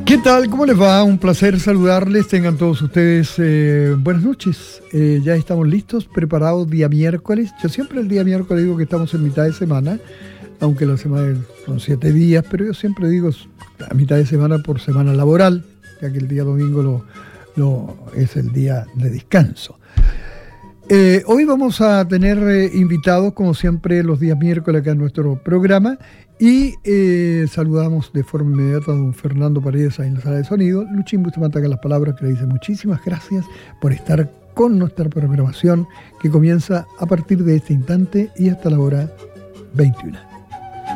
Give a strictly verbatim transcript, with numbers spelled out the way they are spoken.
¿Qué tal? ¿Cómo les va? Un placer saludarles. Tengan todos ustedes eh, buenas noches. Eh, ya estamos listos, preparados día miércoles. Yo siempre el día miércoles digo que estamos en mitad de semana, aunque la semana son siete días, pero yo siempre digo a mitad de semana por semana laboral, ya que el día domingo lo, lo, es el día de descanso. Eh, hoy vamos a tener eh, invitados, como siempre, los días miércoles acá en nuestro programa. Y eh, saludamos de forma inmediata a don Fernando Paredes ahí en la sala de sonido. Luchín Bustamante acá las palabras, que le dice muchísimas gracias por estar con nuestra programación, que comienza a partir de este instante y hasta la hora veintiuna.